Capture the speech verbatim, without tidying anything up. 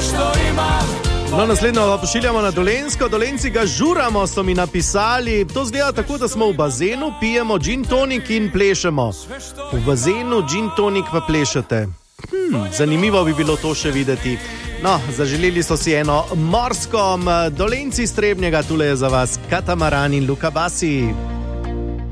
No, naslednjo pa pošiljamo na Dolenjsko. Dolenci ga žuramo, so mi napisali. To zgleda tako, da smo v bazenu, pijemo gin tonik in plešemo. V bazenu gin tonik pa plešete. Hmm, zanimivo bi bilo to še videti. No, zaželeli so si eno morsko. Dolenci Strebnjega, tule je za vas Katamaran in Luka Basi.